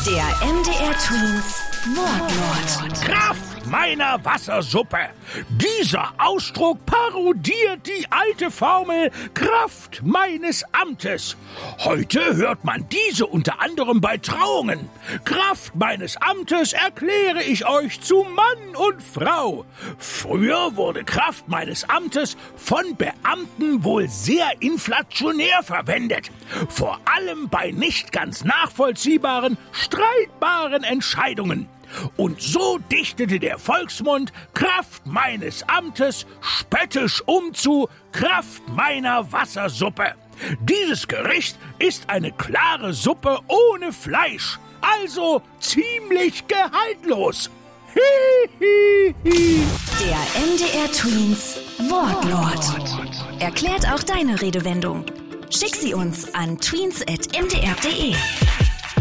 Der MDR Twins Wortlaut. Kraft meiner Wassersuppe. Dieser Ausdruck parodiert die alte Formel Kraft meines Amtes. Heute hört man diese unter anderem bei Trauungen. Kraft meines Amtes erkläre ich euch zu Mann und Frau. Früher wurde Kraft meines Amtes von Beamten wohl sehr inflationär verwendet. Vor allem bei nicht ganz nachvollziehbaren, streitbaren Entscheidungen. Und so dichtete der Volksmund Kraft meines Amtes spöttisch um zu Kraft meiner Wassersuppe. Dieses Gericht ist eine klare Suppe ohne Fleisch, also ziemlich gehaltlos. Der MDR Twins Wortlaut. Erklärt auch deine Redewendung. Schick sie uns an tweens@mdr.de.